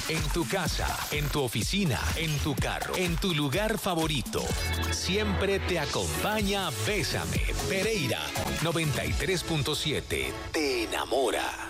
En tu casa, en tu oficina, en tu carro, en tu lugar favorito. Siempre te acompaña Bésame. Pereira 93.7. Te enamora.